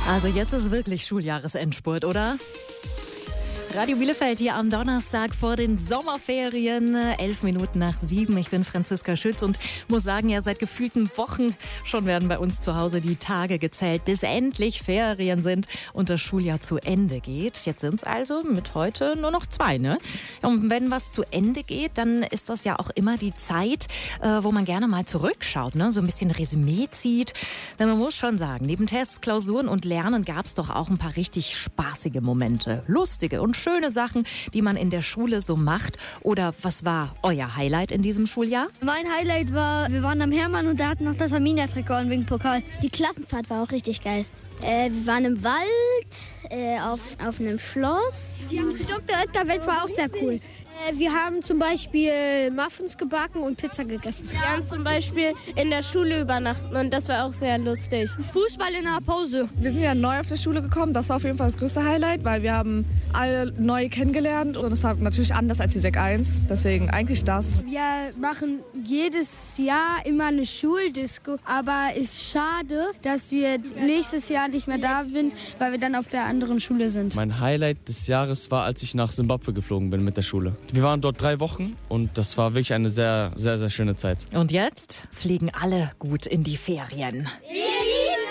Also jetzt ist wirklich Schuljahresendspurt, oder? Radio Bielefeld hier am Donnerstag vor den Sommerferien, 7:11. Ich bin Franziska Schütz und muss sagen, ja, seit gefühlten Wochen schon werden bei uns zu Hause die Tage gezählt, bis endlich Ferien sind und das Schuljahr zu Ende geht. Jetzt sind es also mit heute nur noch 2, ne? Und wenn was zu Ende geht, dann ist das ja auch immer die Zeit, wo man gerne mal zurückschaut, ne? So ein bisschen Resümee zieht. Denn man muss schon sagen, neben Tests, Klausuren und Lernen gab es doch auch ein paar richtig spaßige Momente, lustige und schöne Sachen, die man in der Schule so macht. Oder was war euer Highlight in diesem Schuljahr? Mein Highlight war, wir waren am Hermann und da hatten noch das Arminia-Trikot und wegen Pokal. Die Klassenfahrt war auch richtig geil. Wir waren im Wald, auf einem Schloss. Ja, Dr. Oetker-Welt war auch sehr cool. Wir haben zum Beispiel Muffins gebacken und Pizza gegessen. Wir haben zum Beispiel in der Schule übernachtet und das war auch sehr lustig. Fußball in der Pause. Wir sind ja neu auf der Schule gekommen. Das war auf jeden Fall das größte Highlight, weil wir haben alle neu kennengelernt und es war natürlich anders als die Sek 1. Deswegen eigentlich das. Wir machen jedes Jahr immer eine Schuldisco, aber es ist schade, dass wir nächstes Jahr nicht mehr da sind, weil wir dann auf der anderen Schule sind. Mein Highlight des Jahres war, als ich nach Simbabwe geflogen bin mit der Schule. Wir waren dort 3 Wochen und das war wirklich eine sehr, sehr, sehr schöne Zeit. Und jetzt fliegen alle gut in die Ferien. Yeah!